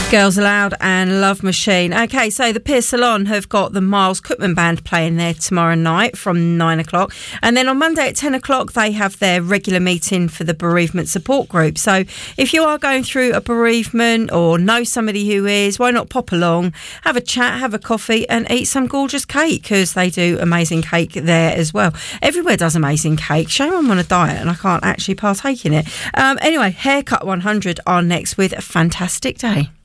Girls Aloud and Love Machine. Okay, so the Pier Salon have got the Miles Cookman Band playing there tomorrow night from 9 o'clock. And then on Monday at 10 o'clock, they have their regular meeting for the bereavement support group. So if you are going through a bereavement or know somebody who is, why not pop along, have a chat, have a coffee and eat some gorgeous cake, because they do amazing cake there as well. Everywhere does amazing cake. Shame I'm on a diet and I can't actually partake in it. Anyway, Haircut 100 are next with a Fantastic Day.